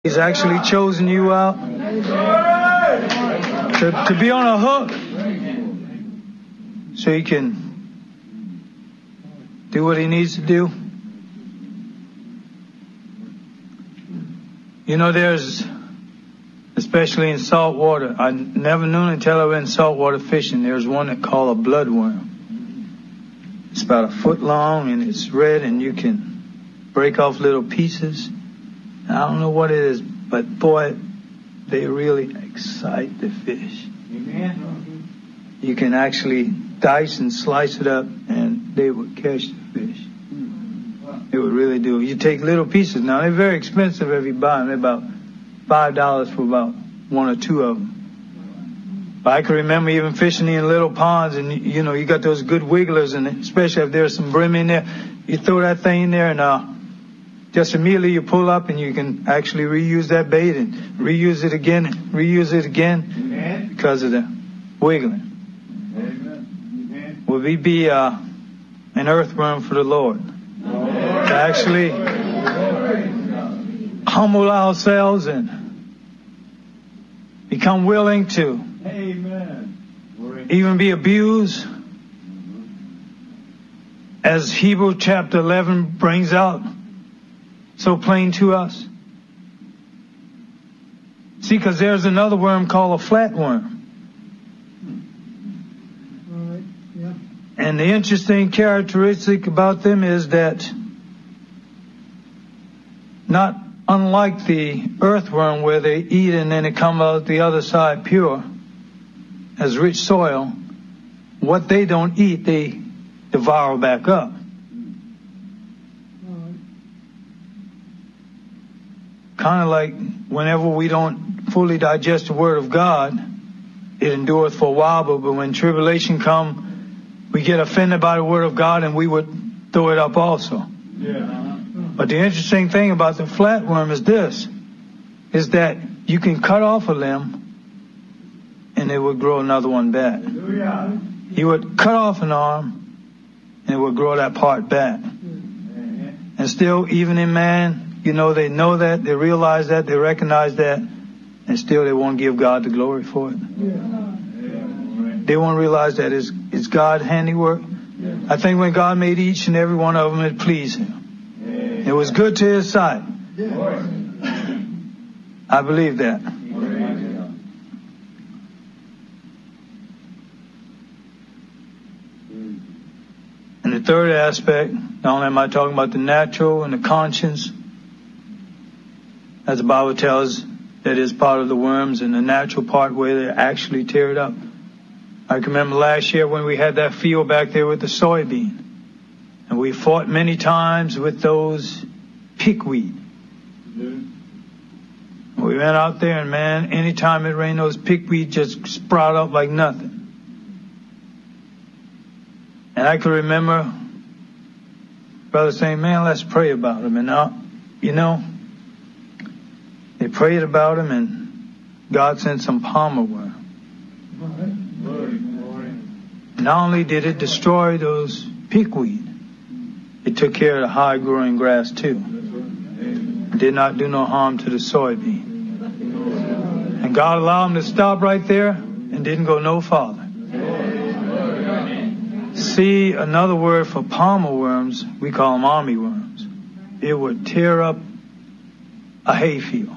He's actually chosen you out to be on a hook so he can do what he needs to do. You know, there's, especially in salt water, I never knew until I went saltwater fishing, there's one that called a bloodworm. It's about a foot long and it's red and you can break off little pieces. I don't know what it is, but boy, they really excite the fish. Amen. You can actually dice and slice it up and they would catch the fish. They would really do. You take little pieces. Now, they're very expensive if you buy them. They're about $5 for about one or two of them. But I can remember even fishing in little ponds and, you know, you got those good wigglers, and especially if there's some brim in there, you throw that thing in there and just immediately you pull up and you can actually reuse that bait and reuse it again because of the wiggling. Amen. Will we be an earthworm for the Lord? To actually humble ourselves and become willing to even be abused, as Hebrews chapter 11 brings out so plain to us. See, because there's another worm called a flatworm. And the interesting characteristic about them is that, not unlike the earthworm where they eat and then it comes out the other side pure, as rich soil, what they don't eat, they devour back up. Kind of like whenever we don't fully digest the Word of God, it endureth for a while, but when tribulation comes, we get offended by the Word of God and we would throw it up also. Yeah. But the interesting thing about the flatworm is this, is that you can cut off a limb and it would grow another one back. You would cut off an arm and it would grow that part back. And still, even in man, you know, they know that, they realize that, they recognize that, and still they won't give God the glory for it. They won't realize that it's God's handiwork. I think when God made each and every one of them, it pleased him. It was good to his sight. I believe that. And the third aspect, not only am I talking about the natural and the conscience, as the Bible tells, that is part of the worms, and the natural part where they actually tear it up. I can remember last year when we had that field back there with the soybean. And we fought many times with those pickweed. We went out there and, man, anytime it rained, those pickweed just sprout up like nothing. And I can remember brother saying, man, let's pray about them. And you know, they prayed about him and God sent some palmer worm. Not only did it destroy those pickweed, it took care of the high growing grass too. It did not do no harm to the soybean. And God allowed them to stop right there and didn't go no farther. See, another word for palmer worms, we call them army worms. It would tear up a hayfield.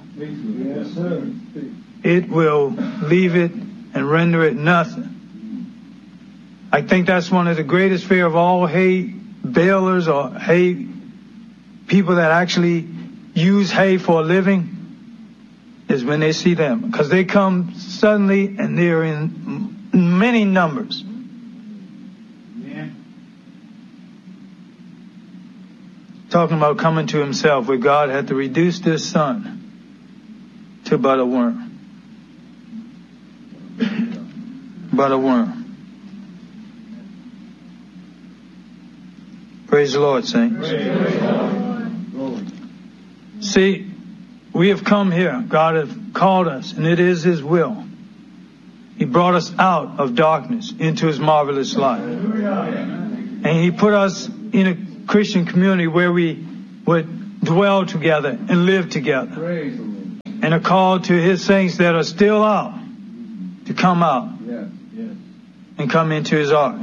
It will leave it and render it nothing. I think that's one of the greatest fear of all hay balers or hay people that actually use hay for a living, is when they see them. Because they come suddenly and they're in many numbers. Talking about coming to himself, where God had to reduce this son to but a worm. But a worm. Praise the Lord, saints. See, we have come here. God has called us, and it is his will. He brought us out of darkness into his marvelous light. And he put us in a Christian community where we would dwell together and live together. and a call to his saints that are still out to come out and come into his ark.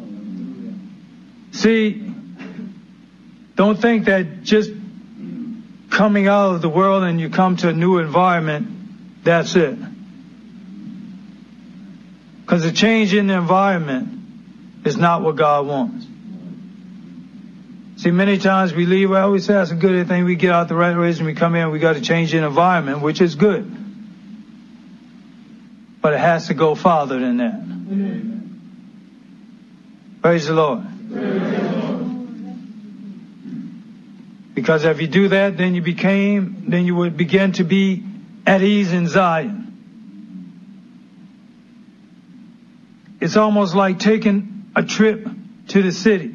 See, don't think that just coming out of the world and you come to a new environment, that's it. Because a change in the environment is not what God wants. See, many times we leave, well, we say that's a good thing, we get out the right ways and we come in and we got to change the environment, which is good. But it has to go farther than that. Praise the Lord. Because if you do that, then you would begin to be at ease in Zion. It's almost like taking a trip to the city.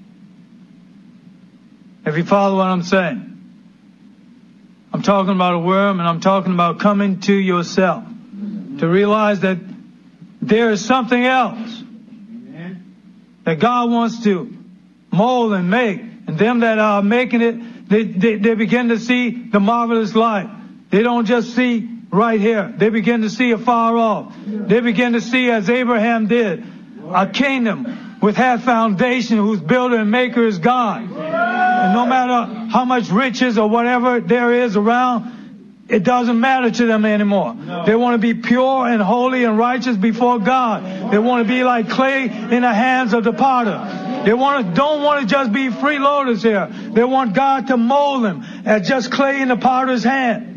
If you follow what I'm saying. I'm talking about a worm, and I'm talking about coming to yourself. To realize that there is something else that God wants to mold and make. And them that are making it, they begin to see the marvelous light. They don't just see right here. They begin to see afar off. They begin to see, as Abraham did, a kingdom with half foundation, whose builder and maker is God. And no matter how much riches or whatever there is around, it doesn't matter to them anymore. They want to be pure and holy and righteous before God. They want to be like clay in the hands of the potter. They don't want to just be freeloaders here. They want God to mold them as just clay in the potter's hand.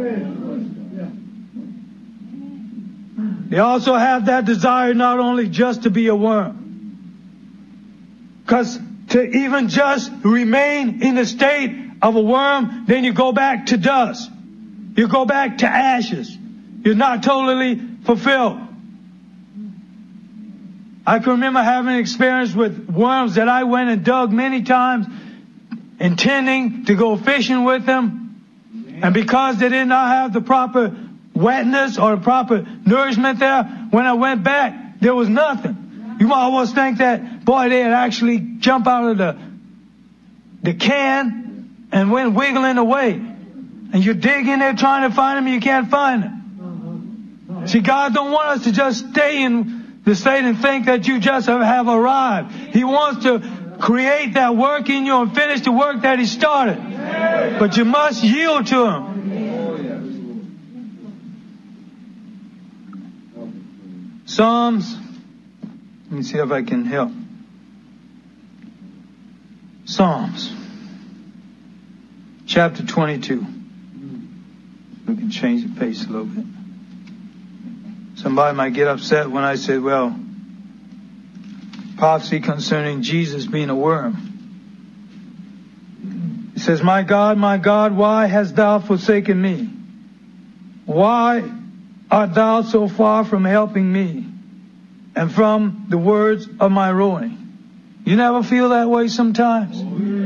They also have that desire not only just to be a worm. Because to even just remain in the state of a worm, then you go back to dust. You go back to ashes. You're not totally fulfilled. I can remember having experience with worms that I went and dug many times, intending to go fishing with them. And because they did not have the proper wetness or the proper nourishment there, when I went back, there was nothing. You might almost think that, boy, they had actually jumped out of the can and went wiggling away. And you dig in there trying to find them, and you can't find them. See, God don't want us to just stay in the state and think that you just have arrived. He wants to create that work in you and finish the work that He started. But you must yield to Him. Psalms, let me see if I can help. Psalms, chapter 22. We can change the pace a little bit. Somebody might get upset when I say, well, prophecy concerning Jesus being a worm. It says, my God, why hast thou forsaken me? Why art thou so far from helping me and from the words of my ruin? You never feel that way sometimes?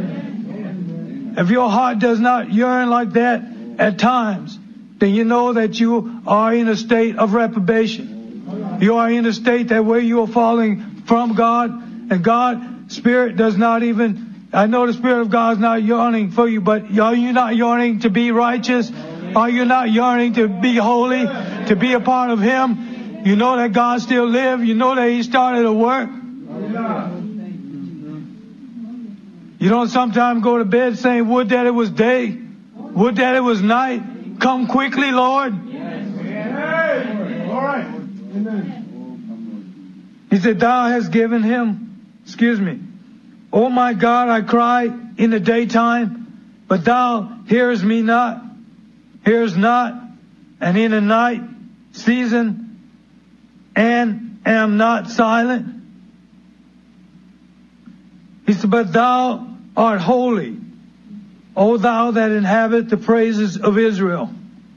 If your heart does not yearn like that at times, then you know that you are in a state of reprobation. You are in a state that where you are falling from God, and God's Spirit does not even, I know the Spirit of God is not yearning for you, but are you not yearning to be righteous? Are you not yearning to be holy, to be a part of Him? You know that God still lives. You know that He started a work. You don't sometimes go to bed saying, would that it was day, would that it was night. Come quickly, Lord. All right. He said, thou hast given him, oh my God, I cry in the daytime, but thou hearest me not, and in the night season, and am not silent. He said, but thou art holy, O thou that inhabit the praises of Israel.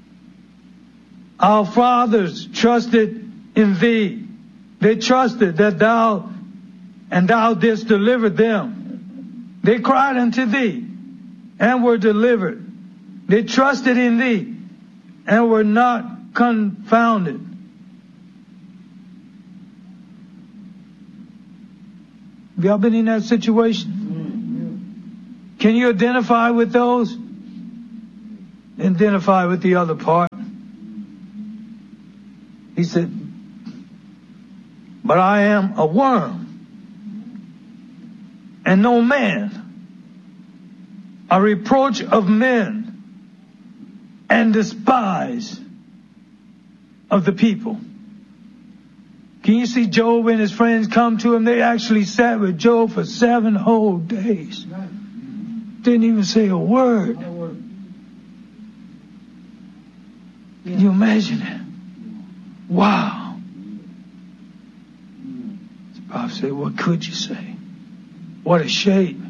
Our fathers trusted in thee. They trusted that thou didst deliver them. They cried unto thee and were delivered. They trusted in thee and were not confounded. Have y'all been in that situation? Can you identify with those? Identify with the other part. He said, but I am a worm and no man, a reproach of men and despise of the people. Can you see Job and his friends come to him? They actually sat with Job for 7 whole days. Didn't even say a word. Can you imagine that? Wow. The prophet said, what could you say? What a shame.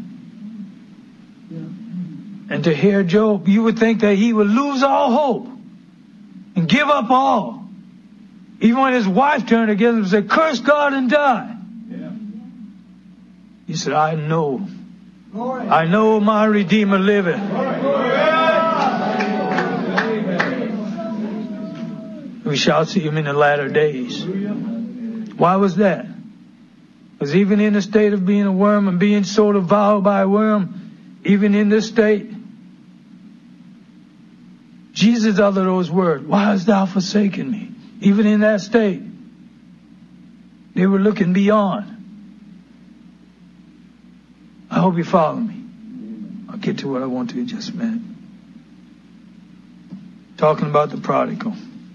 And to hear Job, you would think that he would lose all hope and give up all. Even when his wife turned against him and said, curse God and die. He said, I know my Redeemer liveth. We shall see him in the latter days. Why was that? Because even in the state of being a worm and being so devoured by a worm, even in this state, Jesus uttered those words, why hast thou forsaken me? Even in that state, they were looking beyond. I hope you follow me. I'll get to what I want to in just a minute. Talking about the prodigal.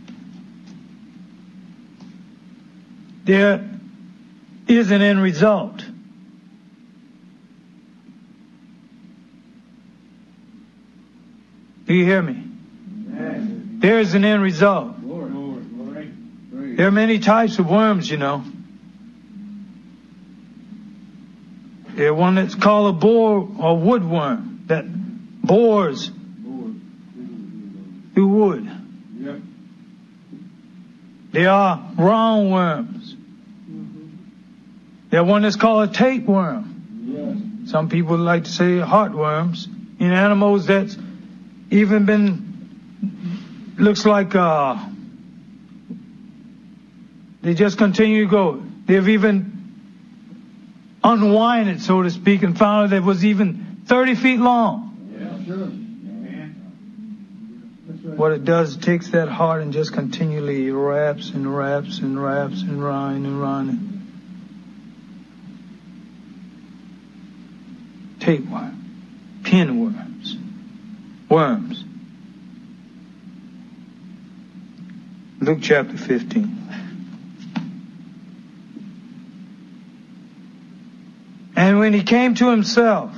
There is an end result. Do you hear me? There is an end result. There are many types of worms, you know. There's one that's called a boar or woodworm that bores through wood. There are roundworms. There's one that's called a tapeworm. Some people like to say heartworms in animals that's even been, looks like they just continue to go. They've even unwinded, so to speak, and found that it was even 30 feet long. What it does, it takes that heart and just continually wraps and wraps and wraps and rind and rind. Tapeworm, pinworms, worms. Luke chapter 15. And when he came to himself,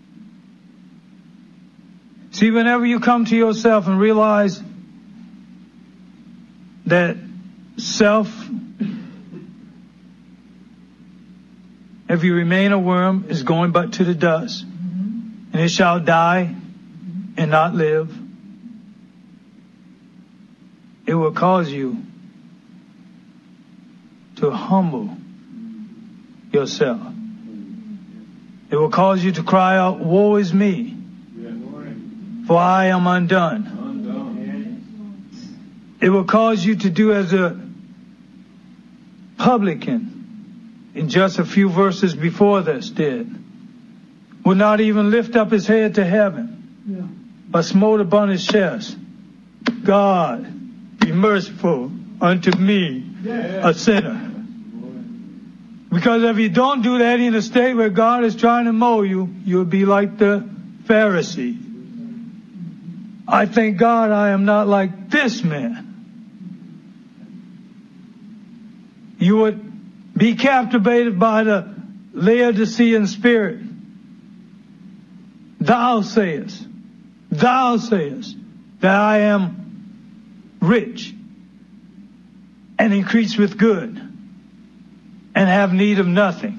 see, whenever you come to yourself and realize that self, if you remain a worm, is going but to the dust, and it shall die and not live, it will cause you to humble yourself. It will cause you to cry out, woe is me, for I am undone. It will cause you to do as a publican in just a few verses before this did. Would not even lift up his head to heaven, but smote upon his chest. God, be merciful unto me, a sinner. Because if you don't do that in a state where God is trying to mold you, you'll be like the Pharisee. I thank God I am not like this man. You would be captivated by the Laodicean spirit. Thou sayest that I am rich and increase with good and have need of nothing.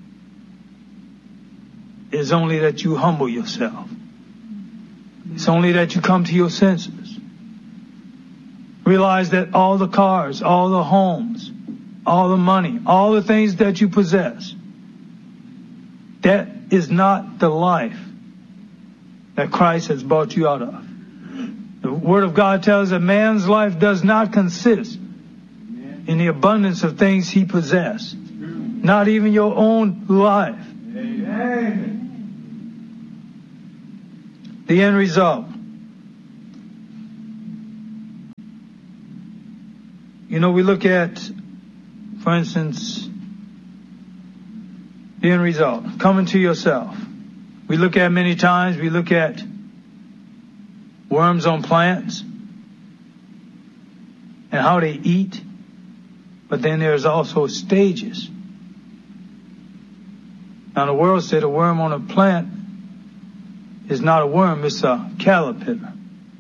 It is only that you humble yourself. It's only that you come to your senses. Realize that all the cars, all the homes, all the money, all the things that you possess, that is not the life that Christ has brought you out of. The Word of God tells that man's life does not consist in the abundance of things he possesses. Not even your own life. Amen. The end result. You know, we look at, for instance, the end result, coming to yourself. We look at many times, we look at worms on plants and how they eat, but then there's also stages. Now the world said a worm on a plant is not a worm, it's a caterpillar.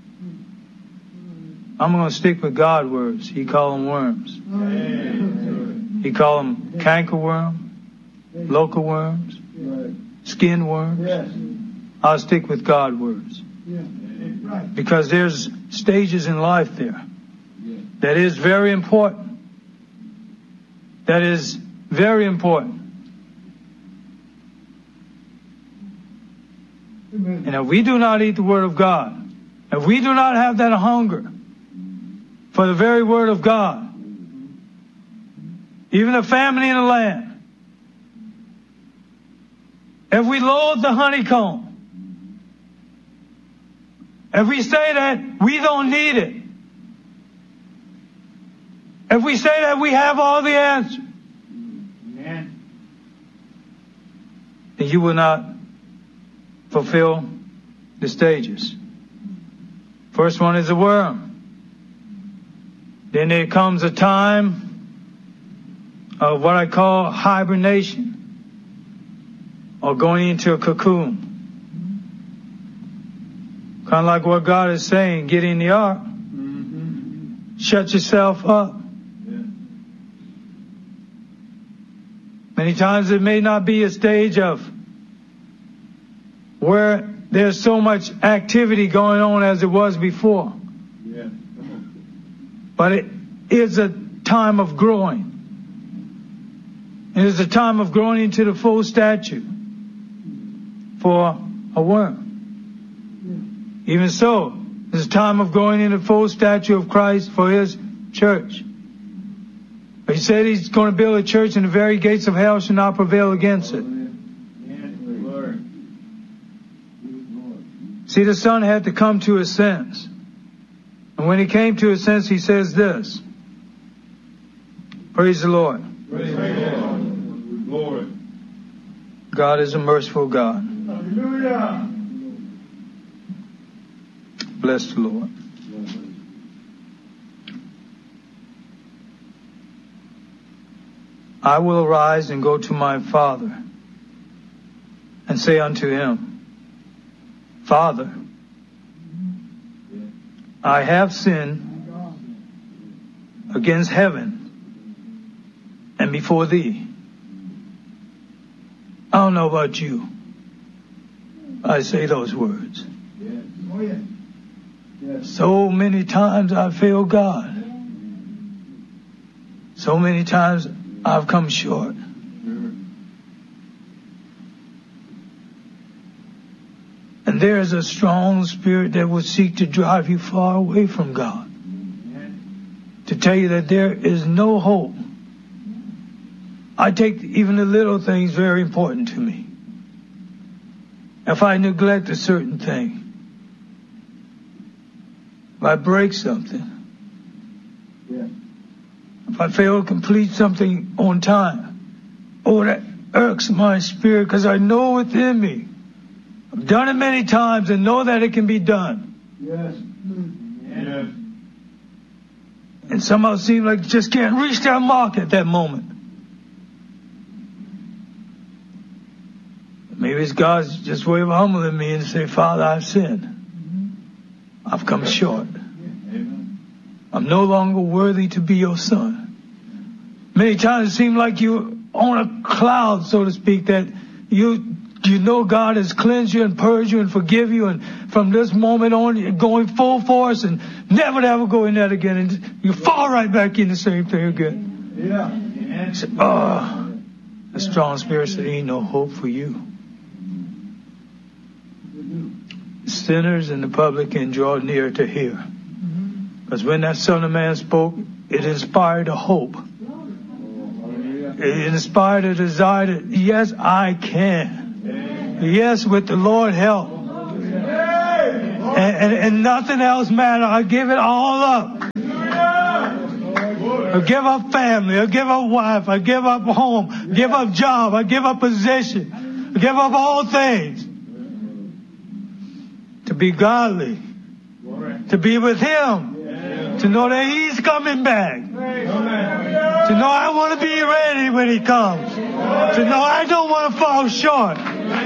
I'm going to stick with God words. He call them worms. He call them cankerworm, local worms, skin worms. I'll stick with God words. Because there's stages in life there. That is very important. That is very important. And if we do not eat the Word of God, if we do not have that hunger for the very Word of God, even a famine in the land, if we loathe the honeycomb, if we say that we don't need it, if we say that we have all the answers, then you will not fulfill the stages. First one is a worm. Then there comes a time of what I call hibernation, or going into a cocoon. Kind of like what God is saying, get in the ark. Shut yourself up. Many times it may not be a stage of where there's so much activity going on as it was before. But it is a time of growing. It is a time of growing into the full stature for a worm. Even so, it's a time of growing in the full stature of Christ for His church. He said He's going to build a church and the very gates of hell shall not prevail against it. See, the Son had to come to His sense. And when He came to His sense, He says this. Praise the Lord. Praise the Lord. God is a merciful God. Hallelujah. Bless the Lord. I will arise and go to my Father and say unto Him, Father, I have sinned against heaven and before Thee. I don't know about you. I say those words. So many times I failed God. So many times I've come short. And there is a strong spirit that will seek to drive you far away from God. To tell you that there is no hope. I take even the little things very important to me. If I neglect a certain thing, if I break something, if I fail to complete something on time, oh, that irks my spirit because I know within me, I've done it many times and know that it can be done. Yes. And somehow it seems like you just can't reach that mark at that moment. Maybe it's God's just way of humbling me and say, Father, I've sinned. I've come short. I'm no longer worthy to be your son. Many times it seems like you're on a cloud, so to speak, that you know God has cleansed you and purged you and forgive you, and from this moment on you're going full force and never ever go in that again, and you fall right back in the same thing again. Yeah. Say, the strong spirit said, ain't no hope for you. Sinners and the public can draw near to hear. Because when that Son of Man spoke, it inspired a hope. It inspired a desire that, yes, I can. Yes, with the Lord help. And nothing else matters. I give it all up. I give up family. I give up wife. I give up home. I give up job. I give up position. I give up all things to be godly, to be with Him, to know that He's coming back, to know I want to be ready when He comes, to know I don't want to fall short,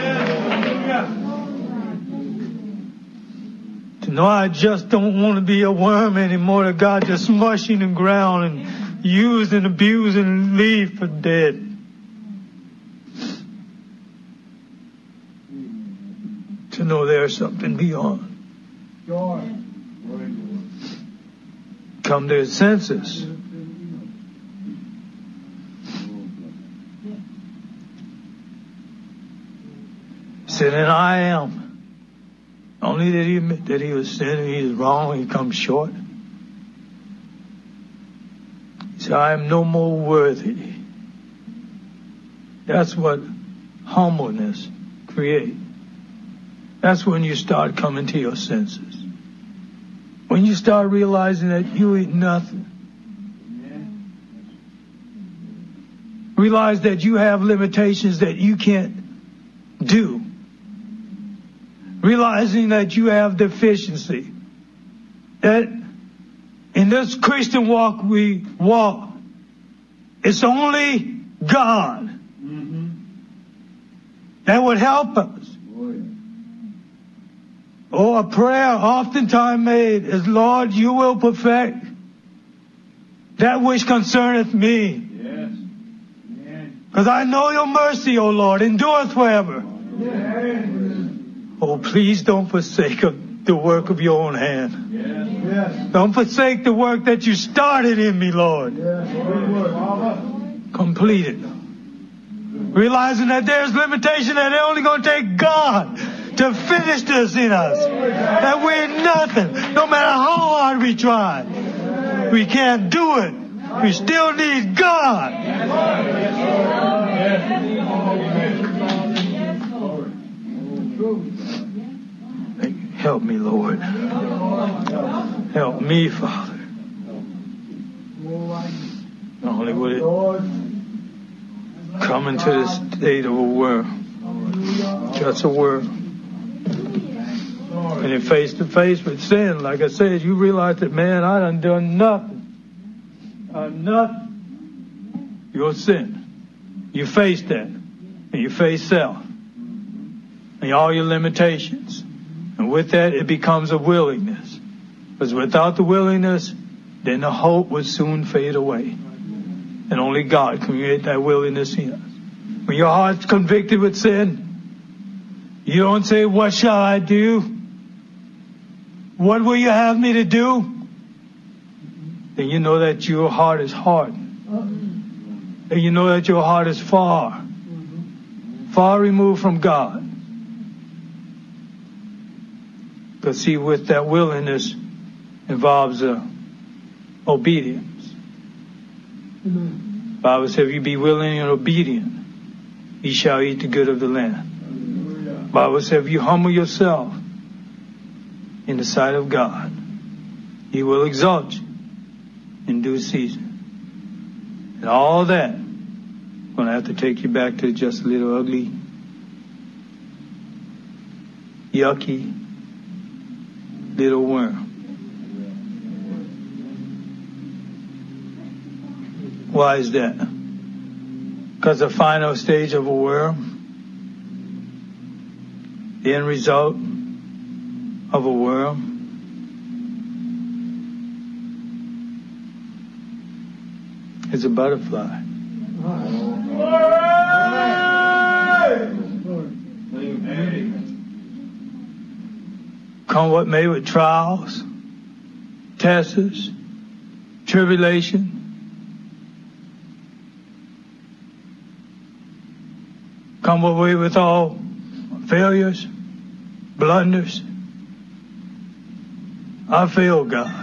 to know I just don't want to be a worm anymore, that God just smushing the ground and use and abuse and leave for dead. To know there's something beyond. Come to His senses. Said, and I am. Only did He admit that He was sinning, He was wrong, He comes short. He said, I am no more worthy. That's what humbleness creates. That's when you start coming to your senses. When you start realizing that you ain't nothing. Realize that you have limitations that you can't do. Realizing that you have deficiency. That in this Christian walk we walk, it's only God that would help us. Oh, a prayer oftentimes made is, Lord, you will perfect that which concerneth me. Because I know your mercy, O Lord, endureth forever. Yes. Oh, please don't forsake the work of your own hand. Yes. Don't forsake the work that you started in me, Lord. Yes. Complete it. Realizing that there's limitation, that it's only going to take God to finish this in us. That we're nothing. No matter how hard we try. We can't do it. We still need God. Help me, Lord. Help me, Father. Not only would it come into the state of a worm, just a worm. And in face to face with sin, like I said, you realize that, man, I done nothing. Nothing. Your sin. You face that. And you face self. And all your limitations. And with that, it becomes a willingness. Because without the willingness, then the hope would soon fade away. And only God can create that willingness in us. When your heart's convicted with sin, you don't say, what shall I do? What will you have me to do? Then you know that your heart is hardened. And you know that your heart is far removed from God. Because see, with that willingness involves obedience. The Bible says, if you be willing and obedient, ye shall eat the good of the land. The Bible says, if you humble yourself in the sight of God, He will exalt you in due season. And all that going to have to take you back to just a little ugly, yucky little worm. Why is that? Because the final stage of a worm, the end result of a worm, is a butterfly. Come what may with trials, tests, tribulation. Come what may with all failures, blunders. I fail God.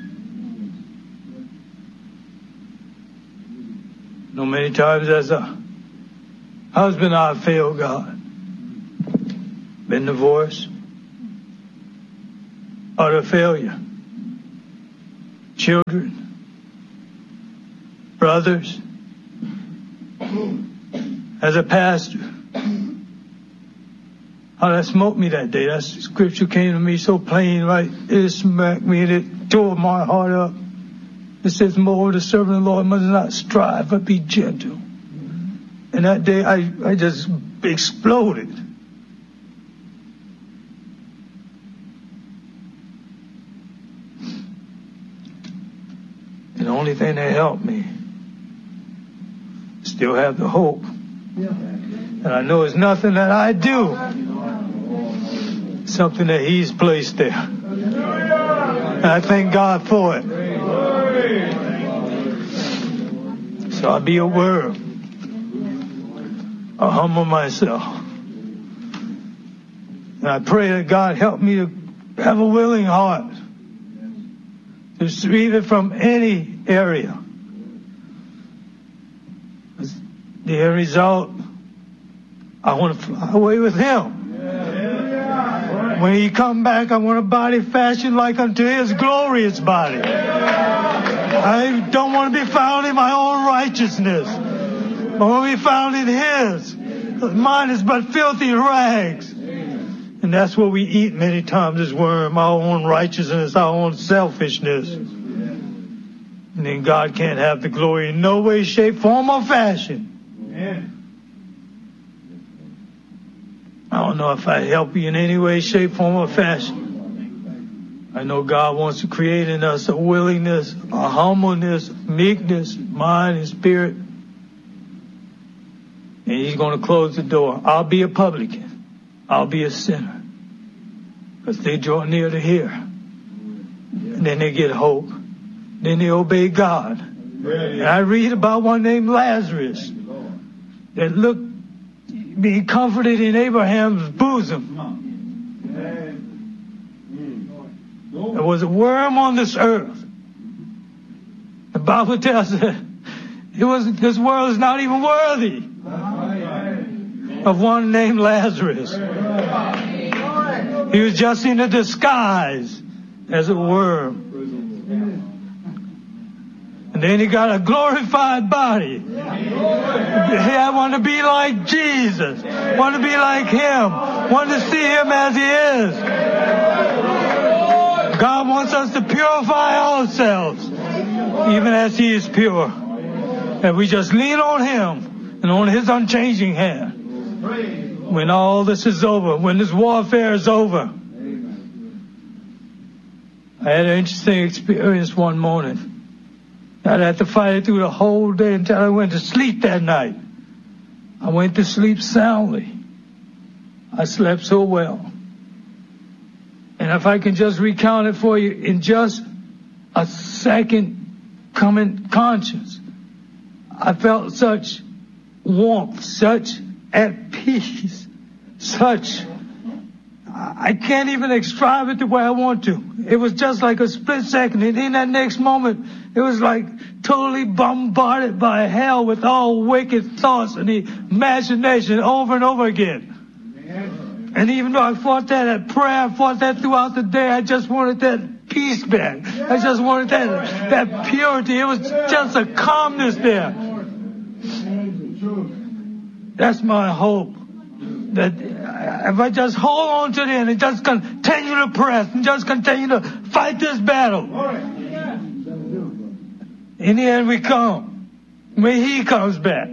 No many times as a husband I failed God. Been divorced. Utter failure. Children. brothers, as a pastor, how that smoked me that day. That scripture came to me so plain, right? It smacked me and it tore my heart up. It says, more the servant of the Lord must not strive, but be gentle. And that day I just exploded. And the only thing that helped me, still have the hope. And I know it's nothing that I do. Something that He's placed there. And I thank God for it. So I'll be aware. I'll humble myself. And I pray that God help me to have a willing heart to receive it from any area. The end result, I want to fly away with Him. When He come back, I want a body fashioned like unto His glorious body. I don't want to be found in my own righteousness. I want to be found in His. Mine is but filthy rags. And that's what we eat many times, is worm, our own righteousness, our own selfishness. And then God can't have the glory in no way, shape, form, or fashion. I don't know if I help you in any way, shape, form, or fashion. I know God wants to create in us a willingness, a humbleness, meekness, mind and spirit. And He's going to close the door. I'll be a publican. I'll be a sinner. Because they draw near to hear. And then they get hope. Then they obey God. And I read about one named Lazarus that looked, being comforted in Abraham's bosom. There was a worm on this earth. The Bible tells us this world is not even worthy of one named Lazarus. He was just in a disguise as a worm. And then he got a glorified body. I want to be like Jesus. Want to be like Him. Want to see Him as He is. God wants us to purify ourselves, even as He is pure. And we just lean on Him and on His unchanging hand. When all this is over, when this warfare is over. I had an interesting experience one morning. I'd have to fight it through the whole day until I went to sleep that night. I went to sleep soundly. I slept so well. And if I can just recount it for you in just a second coming conscience, I felt such warmth, such at peace, such, I can't even describe it the way I want to. It was just like a split second. And in that next moment, it was like totally bombarded by hell with all wicked thoughts and imagination over and over again. And even though I fought that at prayer, I fought that throughout the day, I just wanted that peace back. I just wanted that purity. It was just a calmness there. That's my hope. That if I just hold on to it and just continue to press and just continue to fight this battle, in the end we come. When He comes back,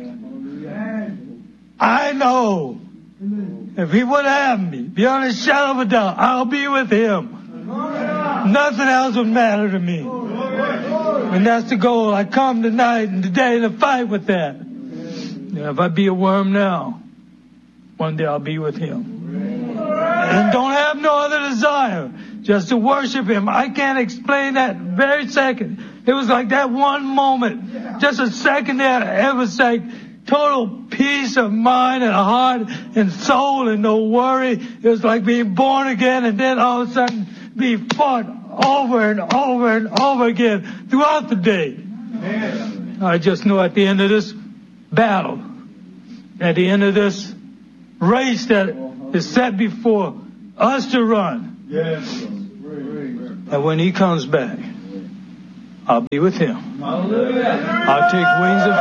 I know if He would have me, beyond a shadow of a doubt, I'll be with Him. Nothing else would matter to me. And that's the goal. I come tonight and today to fight with that. If I be a worm now, one day I'll be with Him. And don't have no other desire, just to worship Him. I can't explain that very second. It was like that one moment, just a second there, it was like total peace of mind and heart and soul and no worry. It was like being born again and then all of a sudden be fought over and over and over again throughout the day. I just know at the end of this battle, at the end of this race that is set before us to run, and when He comes back, I'll be with him. I'll take wings and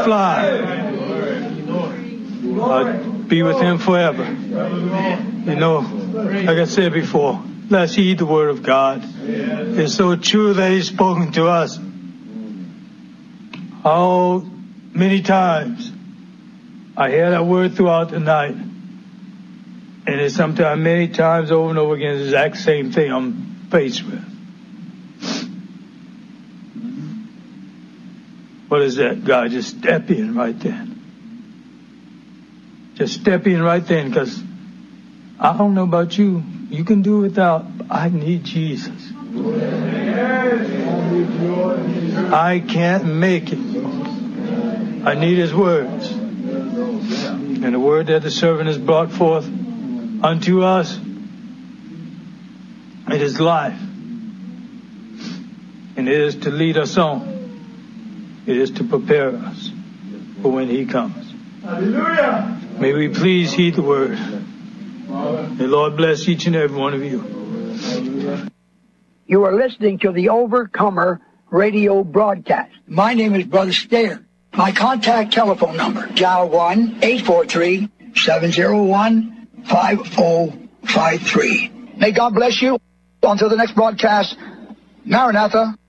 fly. I'll be with him forever. You know, like I said before, let's heed the word of God. It's so true that he's spoken to us. How many times I hear that word throughout the night. And it's sometimes many times over and over again the exact same thing I'm faced with. What is that? God, just step in right then. Just step in right then, because I don't know about you. You can do without. I need Jesus. I can't make it. I need his words. And the word that the servant has brought forth unto us, it is life. And it is to lead us on. It is to prepare us for when he comes. Hallelujah. May we please heed the word. May Lord bless each and every one of you. You are listening to the Overcomer radio broadcast. My name is Brother Stair. My contact telephone number, dial 1-843-701-5053. May God bless you. Until the next broadcast, Maranatha.